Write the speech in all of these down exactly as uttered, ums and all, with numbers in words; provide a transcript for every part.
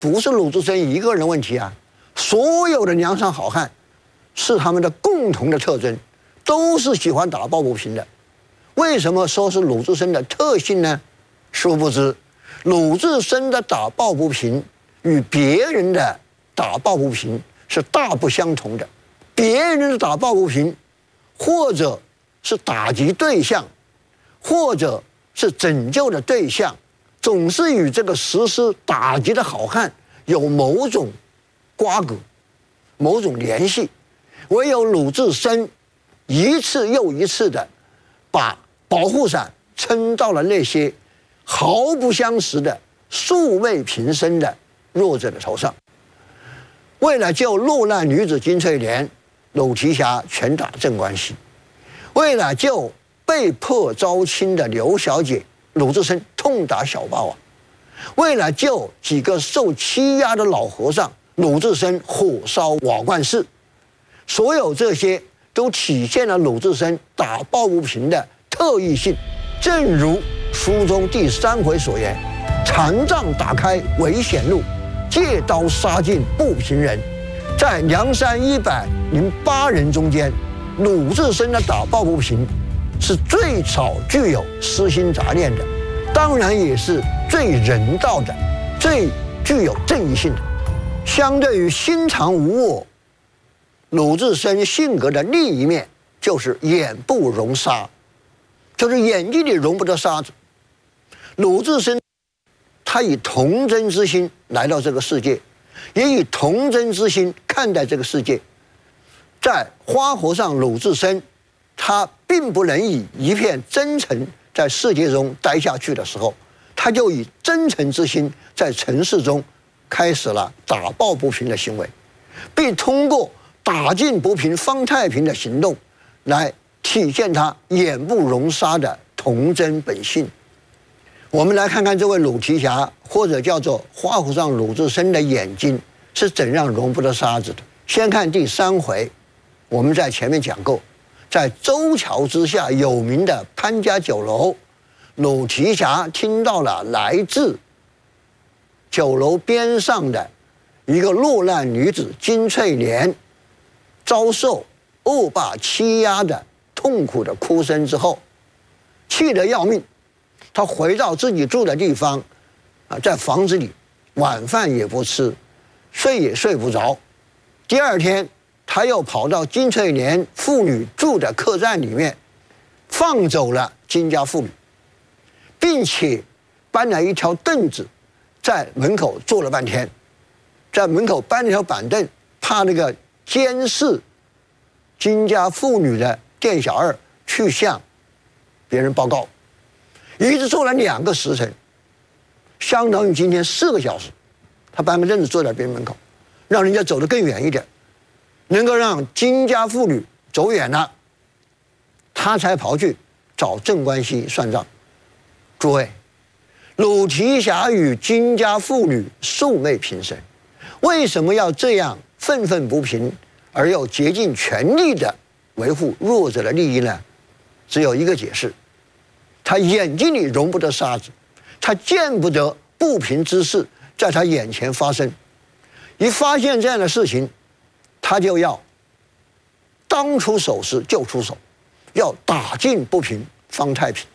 不是鲁智深一个人的问题啊，所有的梁山好汉是他们的共同的特征，都是喜欢打抱不平的。为什么说是鲁智深的特性呢？殊不知，鲁智深的打抱不平与别人的打抱不平是大不相同的。别人的打抱不平，或者是打击对象，或者是拯救的对象，总是与这个实施打击的好汉有某种瓜葛、某种联系。唯有鲁智深一次又一次的把保护伞撑到了那些毫不相识的素昧平生的弱者的头上。为了救落难女子金翠莲，鲁提辖拳打镇关西；为了救被迫招亲的刘小姐，鲁智深痛打小霸王；为了救几个受欺压的老和尚，鲁智深火烧瓦罐寺。所有这些都体现了鲁智深打抱不平的特异性。正如书中第三回所言：“残障打开危险路，借刀杀尽不平人。”在梁山一百零八人中间，鲁智深的打抱不平是最少具有私心杂念的，当然也是最人道的，最具有正义性的。相对于心肠无我，鲁智深性格的另一面就是眼不容沙，就是眼睛里容不得沙子。鲁智深他以童真之心来到这个世界，也以童真之心看待这个世界。在花和尚鲁智深，他并不能以一片真诚在世界中待下去的时候，他就以真诚之心在尘世中开始了打抱不平的行为，并通过打尽不平方太平的行动来体现他眼不容沙的童真本性。我们来看看这位鲁提辖，或者叫做花和尚鲁智深的眼睛是怎样容不得沙子的。先看第三回，我们在前面讲过，在周桥之下有名的潘家酒楼，鲁提辖听到了来自酒楼边上的一个落难女子金翠莲遭受恶霸欺压的痛苦的哭声之后，气得要命。他回到自己住的地方，啊，在房子里，晚饭也不吃，睡也睡不着。第二天，他又跑到金翠莲妇女住的客栈里面，放走了金家妇女，并且搬来一条凳子，在门口坐了半天，在门口搬了一条板凳，怕那个监视金家妇女的店小二去向别人报告。一直坐了两个时辰，相当于今天四个小时。他搬个凳子坐在别人门口，让人家走得更远一点，能够让金家妇女走远了，他才跑去找镇关西算账。诸位，鲁提辖与金家妇女素昧平生，为什么要这样愤愤不平，而又竭尽全力的维护弱者的利益呢？只有一个解释。他眼睛里容不得沙子，他见不得不平之事在他眼前发生。一发现这样的事情，他就要当出手时就出手，要打尽不平方太平。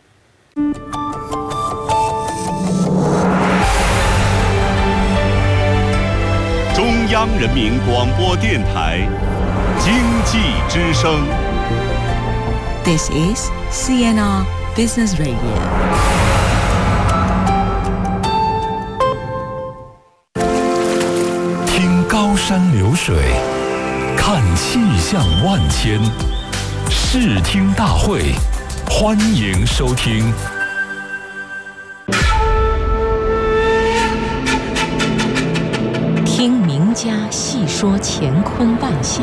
中央人民广播电台经济之声。 This is C N R Business Radio。 听高山流水，看气象万千，视听大会，欢迎收听。 听名家细说乾坤万象，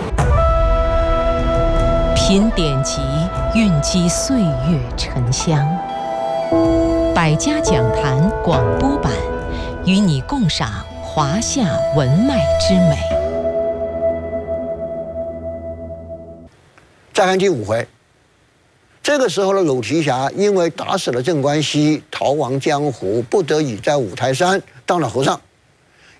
品典籍，蕴积岁月沉香。百家讲坛广播版，与你共赏华夏文脉之美。 再看第五回，这个时候的鲁提辖因为打死了镇关西，逃亡江湖，不得已在五台山当了和尚。